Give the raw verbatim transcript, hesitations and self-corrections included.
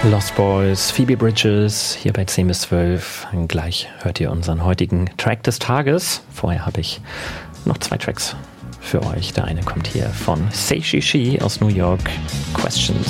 Lost Boys, Phoebe Bridgers, hier bei zehn bis zwölf. Gleich hört ihr unseren heutigen Track des Tages. Vorher habe ich noch zwei Tracks für euch. Der eine kommt hier von Say She She aus New York, Questions.